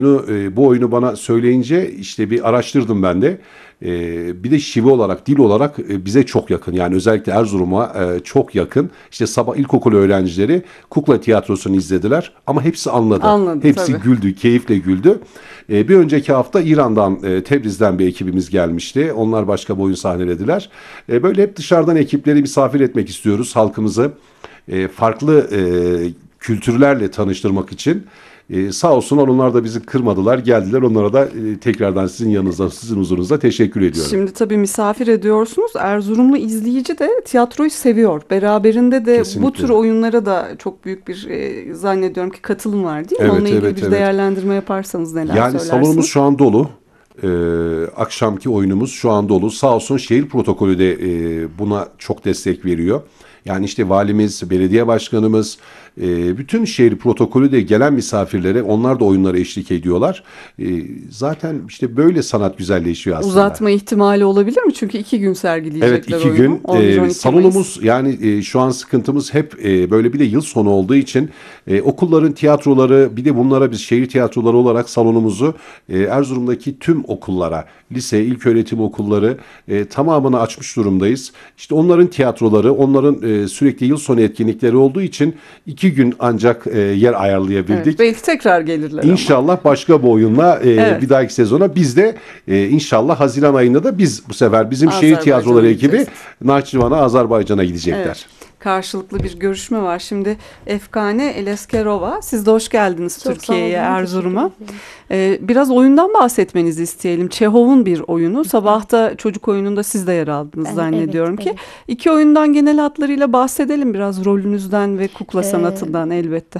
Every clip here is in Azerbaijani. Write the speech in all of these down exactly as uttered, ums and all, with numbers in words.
e, bu oyunu bana söyleyince işte bir araştırdım ben de. E, bir de şive olarak, dil olarak e, bize çok yakın. Yani özellikle Erzurum'a e, çok yakın. İşte sabah ilkokul öğrencileri kukla tiyatrosunu izlediler ama hepsi anladı. Anladı Hepsi tabii. güldü, keyifle güldü. E, bir önceki hafta İran'dan, e, Tebriz'den bir ekibimiz gelmişti. Onlar başka bir oyun sahnelediler. E, böyle hep dışarıdan ekipleri misafir etmek istiyoruz halkımızı. E, farklı e, kültürlerle tanıştırmak için. Ee, sağ olsunlar onlar da bizi kırmadılar, geldiler. Onlara da e, tekrardan sizin yanınızda, sizin huzurunuzda teşekkür ediyorum. Şimdi tabii misafir ediyorsunuz. Erzurumlu izleyici de tiyatroyu seviyor. Beraberinde de bu tür Kesinlikle. oyunlara da çok büyük bir e, zannediyorum ki katılım var değil mi? Onunla Evet, ilgili evet, bir evet. değerlendirme yaparsanız neler Yani salonumuz söylersiniz? şu an dolu. Ee, akşamki oyunumuz şu an dolu. Sağ olsun şehir protokolü de e, buna çok destek veriyor. Yani işte valimiz, belediye başkanımız, e, bütün şehir protokolü de gelen misafirlere onlar da oyunlara eşlik ediyorlar. E, zaten işte böyle sanat güzelleşiyor aslında. Uzatma ihtimali olabilir mi? Çünkü iki gün Evet, sergileyecekler iki oyunu. gün on bir on e, iki Mayıs. salonumuz yani e, şu an sıkıntımız hep e, böyle bir de yıl sonu olduğu için e, okulların tiyatroları bir de bunlara biz şehir tiyatroları olarak salonumuzu e, Erzurum'daki tüm okullara, lise, ilköğretim okulları e, tamamını açmış durumdayız. İşte onların tiyatroları, onların e, sürekli yıl sonu etkinlikleri olduğu için iki gün ancak e, yer Evet, ayarlayabildik. belki tekrar gelirler ama. İnşallah başka bir oyunla e, Evet, bir dahaki sezona biz de e, inşallah Haziran ayında da biz bu sefer bizim şehir Azerbaycan'a tiyatroları ekibi gideceksiniz. Nahçıvan'a, Azerbaycan'a Evet. gidecekler. Karşılıklı bir görüşme var. Şimdi Efkane Eleskerova, siz de hoş geldiniz Çok sağ Türkiye'ye, olun, teşekkür Erzurum'a. ederim. Ee, biraz oyundan bahsetmenizi isteyelim. Çehov'un bir oyunu. Sabahta çocuk oyununda siz de yer aldınız Ben- zannediyorum evet, ki. evet. İki oyundan genel hatlarıyla bahsedelim biraz rolünüzden ve kukla Ee, sanatından elbette.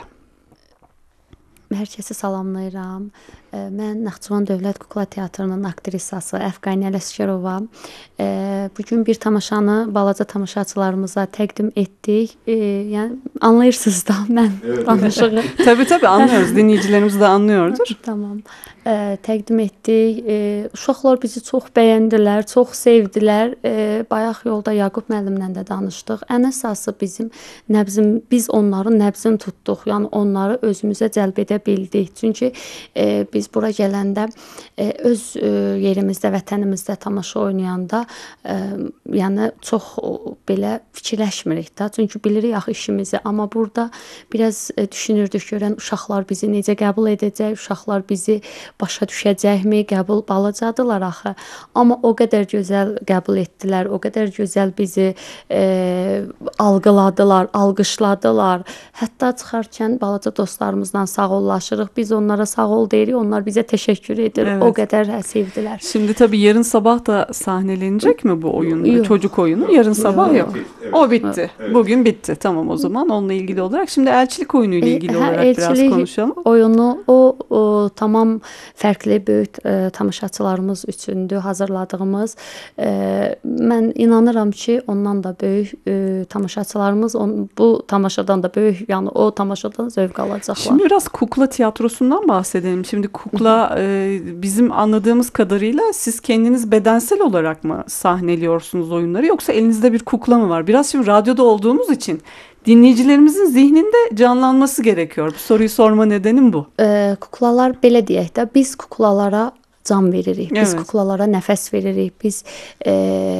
Hər kəsi salamlayıram. Ee, Mən Naxçıvan Dövlət Kukla Teatrının aktrisası Əfqanə Ələsgərova. Ee, Bugün bir tamaşanı balaca tamaşaçılarımıza təqdim etdik. Ee, Yəni anlayırsınız da mən danışığı. Tabii tabii anlıyoruz. Dinleyicilerimiz de anlıyordur. Tamam. Ee, təqdim etdik. Ee, uşaqlar bizi çox bəyəndilər, çox sevdilər. Ee, bayaq yolda Yaqub müəllimlə də danışdıq. Ən əsası bizim nəbzim, biz onların nəbzini tutduq. Yəni onları özümüzə cəlb edə bildik. Çünki e, biz bura gələndə e, öz e, yerimizdə, vətənimizdə tamaşa oynayanda e, yəni çox o, belə fikirləşmirik də. Çünki bilirik axı işimizi, amma burada biraz e, düşünürdük görən uşaqlar bizi necə qəbul edəcək, uşaqlar bizi başa düşəcəkmi? Qəbul balacadılar axı. Amma o qədər gözəl qəbul etdilər, o qədər gözəl bizi e, algıladılar, alqışladılar. Hətta çıxarkən balaca dostlarımızla sağollaşırıq. Biz onlara sağ ol deyirik, onlar bize teşekkür edir. Evet. O qədər sevdilər. Şimdi tabii yarın sabah da sahnelenecek mi bu oyun? Yok. Çocuk oyunu. Yarın sabah yok. Evet. O bitti. Bugün bitti. Tamam o zaman onunla ilgili olarak. Şimdi elçilik oyunu ile ilgili E, hə, olarak biraz elçilik konuşalım. oyunu o, o tamam fərqli böyük e, tamaşaçılarımız üçündür hazırladığımız. E, mən inanıram ki, ondan da böyük e, tamaşaçılarımız on, bu tamaşadan da böyük, yəni o tamaşadan zövq alacaqlar. Şimdi biraz kukla tiyatrosundan bahsedelim. Şimdi kukla e, bizim anladığımız kadarıyla siz kendiniz bedensel olarak mı sahneliyorsunuz oyunları yoksa elinizde bir kukla mı var? Biraz şimdi radyoda olduğumuz için dinleyicilerimizin zihninde canlanması gerekiyor. Bu soruyu sorma nedenim bu. E, kuklalar belə deyək də, biz kuklalara can veririk. Biz Evet. kuklalara nəfəs veririk. Biz e,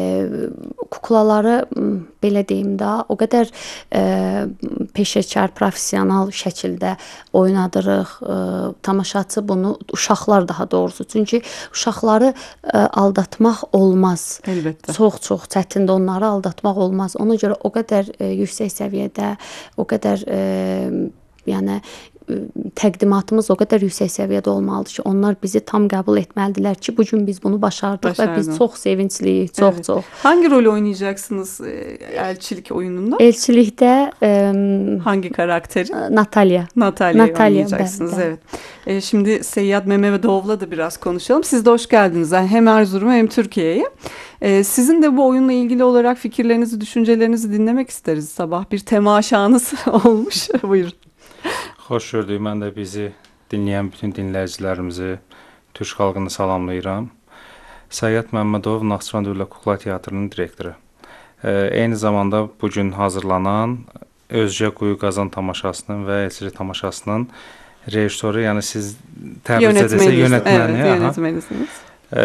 kuklaları m, belə deyim də, o qədər e, peşəkar, professional şəkildə oynadırıq. E, tamaşaçı bunu, uşaqlar daha doğrusu. Çünki uşaqları e, aldatmaq olmaz. Elbette. Çox-çox çətindir, onları aldatmaq olmaz. Ona görə o qədər e, yüksək səviyyədə, o qədər e, yəni təqdimatımız o qədər yüksək səviyyədə olmalıdır ki, onlar bizi tam qəbul etməlidirlər ki, bu gün biz bunu başardıq və biz Başardın. çox sevincliyik, çox Evet. çox. Hangi rolü oynayacaksınız e, elçilik oyununda? Elçilikdə e, Hangi karakteri? Natalya. Natalya'yı Natalya, oynayacaksınız. ben- ben. Evet. E, şimdi Seyyad Mehmedov'la da biraz konuşalım. Siz de hoş geldiniz. Yani hem Erzurum'a hem Türkiye'ye. E, sizin de bu oyunla ilgili olarak fikirlerinizi, düşüncelerinizi dinlemek isteriz. Sabah bir temaşanız olmuş. Buyurun. Xoş gördük. Mən də bizi dinləyən bütün dinləyicilərimizi, Türk xalqını salamlayıram. Səyyad Məmmədov Naxçıvan Dövlət Kukla Teatrının direktoru. E, eyni zamanda bugün hazırlanan Özcə Quyu Qazan tamaşasının və Elçilik tamaşasının rejissoru, yəni siz təbrizə desə yönetməni. Evet, yönetmenisiniz. E,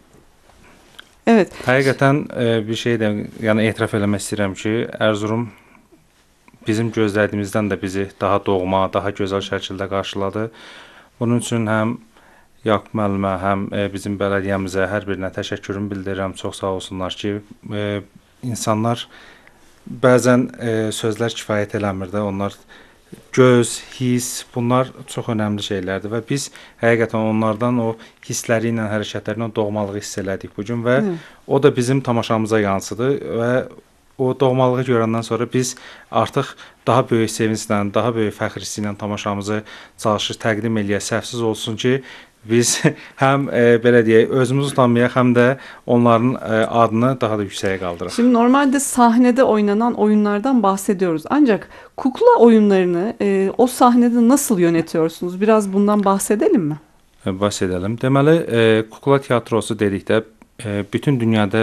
Evet. Həqiqətən e, bir şey də yəni etiraf eləmək istəyirəm ki, Ərzurum bizim gözlədiyimizdən də bizi daha doğma, daha gözəl şəkildə qarşıladı. Bunun üçün həm Yaqub müəllimə, həm e, bizim bələdiyyəmizə hər birinə təşəkkürümü bildirirəm. Çox sağ olsunlar ki, e, insanlar bəzən e, sözlər kifayət eləmir də, onlar göz, his, bunlar çox önəmli şeylərdir və biz həqiqətən onlardan o hissləri ilə, hərəkətləri ilə doğmalığı hiss elədik bu gün və Hı. o da bizim tamaşamıza yansıdı və o doğmalığı görəndən sonra biz artıq daha böyük sevinclə, daha böyük fəxr hissi ilə tamaşamızı çalışır təqdim eləyək, səhvsiz olsun ki, biz həm e, belə deyək, özümüzü utanmayaq, həm də onların e, adını daha da yüksəyə qaldıraq. Şimdi normalde sahnede oynanan oyunlardan bahsediyoruz. Ancak kukla oyunlarını e, o sahnede nasıl yönetiyorsunuz? Biraz bundan bahsedelim mi? E, bahsedelim. Deməli, e, kukla tiyatrosu dedikdə e, bütün dünyada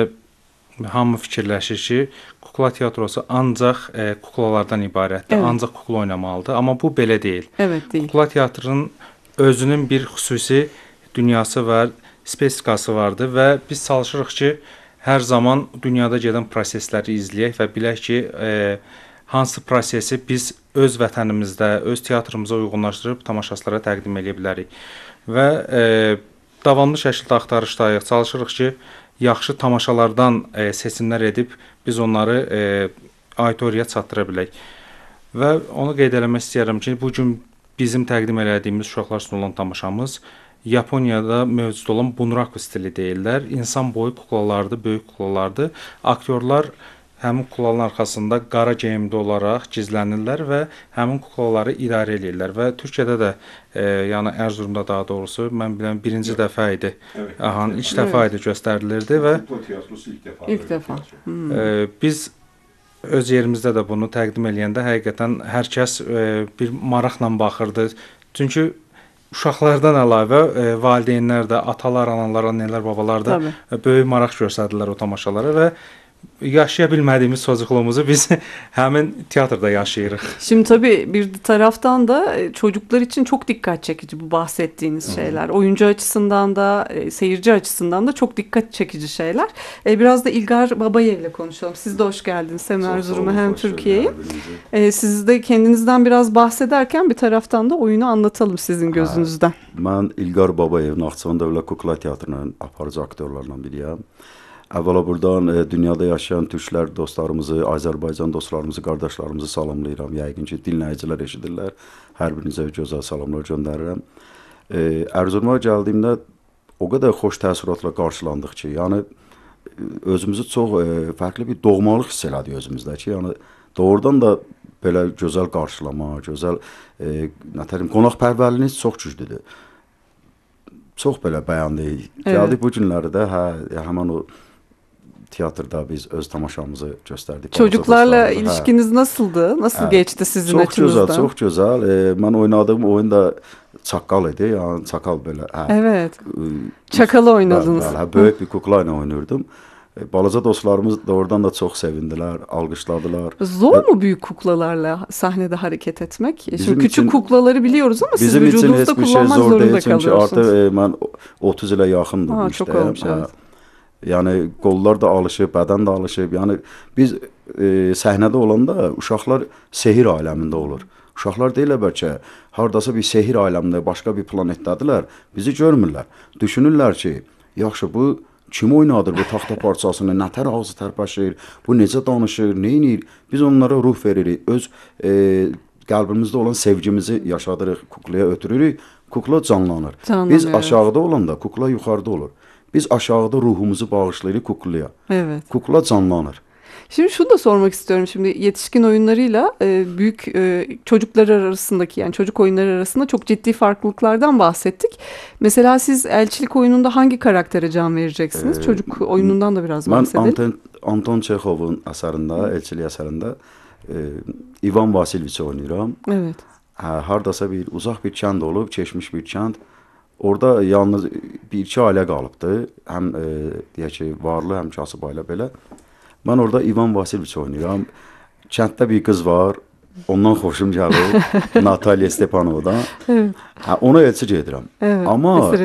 hamı fikirləşir ki, kukla tiyatrosu ancaq e, kuklalardan ibarətdir, Evet. ancaq kukla oynamalıdır. Amma bu belə deyil. Evet, değil. Kukla teatrının özünün bir xüsusi dünyası var, spesifikası vardır və biz çalışırıq ki, hər zaman dünyada gedən prosesləri izləyək və bilək ki, e, hansı prosesi biz öz vətənimizdə, öz teatrımıza uyğunlaşdırıb tamaşaçılara təqdim edə bilərik. Və e, davamlı şəkildə axtarışdayıq, çalışırıq ki, yaxşı tamaşalardan e, seçimlər edib biz onları e, auditoriyaya çatdıra bilək. Və onu qeyd eləmək istəyirəm ki, bu gün bizim təqdim elədiyimiz uşaqlar üçün olan tamaşamız Yaponiyada mövcud olan bunraku stili deyirlər. İnsan boyu kuklalardır, böyük kuklalardır. Aktyorlar həmin kuklaların arxasında qara geyimli olaraq gizlənirlər və həmin kuklaları idarə edirlər və Türkiyədə də e, yəni Ərzurumda daha doğrusu mən bilən birinci evet. dəfə idi. Evet. Aha, ilk evet. dəfə idi göstərilirdi və kukla tiyatrosu ilk dəfə. İlk dəfə. Hmm. E, biz öz yerimizdə də bunu təqdim eləyəndə həqiqətən hər kəs e, bir maraqla baxırdı. Çünki uşaqlardan əlavə e, valideynlər də, atalar, analar, annelər, babalar da Tabii. böyük maraq göstərdilər o tamaşalara və yaşaya bilmədiyimiz çocukluğumuzu biz həmin teatrda yaşayırıq. Şimdi tabii bir taraftan da çocuklar için çok dikkat çekici bu bahsettiğiniz şeyler. Oyuncu açısından da seyirci açısından da çok dikkat çekici şeyler. Biraz da İlgar Babayev'le konuşalım. Siz de hoş geldiniz hem Erzurum'a hem Türkiye'ye. Siz de kendinizden biraz bahsederken bir taraftan da oyunu anlatalım sizin gözünüzden. Ben İlgar Babayev, Naxçıvan Dövlət Kukla Teatrının aparıcı aktyorlarından biriyəm. Əvvəla buradan e, dünyada yaşayan türklər dostlarımızı, Azərbaycan dostlarımızı, qardaşlarımızı salamlayıram. Yəqin ki, dinləyicilər eşidirlər. Hər birinizə gözəl salamlar göndərirəm. E, Ərzuruma gəldiyimdə o qədər xoş təəssüratla qarşılandıq ki, yəni özümüzü çox e, fərqli bir doğmalıq hiss elədik özümüzdə ki, yəni doğrudan da belə gözəl qarşılama, gözəl e, nə tərim, qonaqpərvərliyiniz çox güclüdür. Çox belə bəyəndik. Evet. Gəldik bu günləri də hə, həmin o tiyatrda biz öz tamaşamızı göstərdik. Çocuklarla ilişkiniz nasıldı? Nasıl hə, geçti sizin çox açınızdan? Çox gözəl, çox gözəl. E, mən oynadığım oyun da çaqqal idi. Yəni çaqqal belə. Hə, evet. Çakalı oynadınız. Bəli, hə, böyük bir kukla ilə oynuyordum. E, balaca dostlarımız da oradan da çok sevindilər, alqışladılar. Zor mu büyük kuklalarla sahnede hareket etmek? Şimdi küçük için, kuklaları biliyoruz ama siz vücudunuzda kullanmak şey zorunda değil, kalıyorsunuz. Çünki artıq e, mən otuz ilə yaxındım ha, işte. Çok olmuş, hə, evet. Yəni qollar da alışıb, bədən də alışıb. Yəni biz e, səhnədə olanda uşaqlar sehir aləmində olur. Uşaqlar deyirlər bəlkə hardasa bir sehir aləmində, başqa bir planetdədirlər. Bizi görmürlər. Düşünürlər ki, yaxşı bu kim oynadır bu taxta parçasını, nətər ağzı tərpəşir, bu necə danışır, nə edir? Biz onlara ruh veririk, öz e, qəlbimizdə olan sevgimizi yaşadırıq, kuklaya ötürürük, kukla canlanır. Canlanır. Biz aşağıda olanda kukla yuxarıda olur. Biz aşağıda ruhumuzu bağışlayırıq kuklaya. Evet. Kukla canlanır. Şimdi şunu da sormak istiyorum. Şimdi yetişkin oyunlarıyla e, büyük e, çocuklar arasındaki yani çocuk oyunları arasında çok ciddi farklılıklardan bahsettik. Mesela siz elçilik oyununda hangi karaktere can vereceksiniz? Ee, çocuk oyunundan da biraz bahsedelim. Ben Anton, Anton Çexov'un əsərində, elçilik əsərində e, İvan Vasilyeviç'i oynayıram. Evet. Hə, hardasa bir uzaq bir kənd olub, keçmiş bir kənd. Orada yalnız bir iki ailə qalıbdı. Həm e, deyək ki, varlı, həm kasıb ailə belə. Mən orada İvan Vasilyeviç oynayıram. Kənddə bir qız var. ondan xoşum gəlir. Natalya Stepanovdan. Evet. Hə, ona elçi gedirəm. Evet. Amma Məsələn,